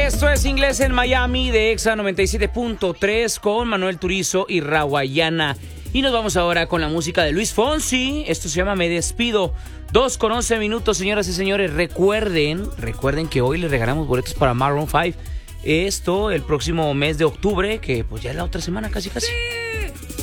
Esto es Inglés en Miami de Exa 97.3 con Manuel Turizo y Rawayana. Y nos vamos ahora con la música de Luis Fonsi. Esto se llama Me Despido. 2:11, señoras y señores. Recuerden que hoy les regalamos boletos para Maroon 5. Esto el próximo mes de octubre, que pues ya es la otra semana casi.